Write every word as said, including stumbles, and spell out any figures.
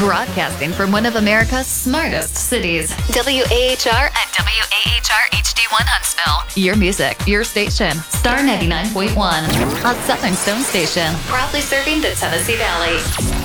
Broadcasting from one of America's smartest cities. W A H R and W A H R H D one Huntsville. Your music, your station. Star ninety-nine point one. A Southern Stone Station. Proudly serving the Tennessee Valley.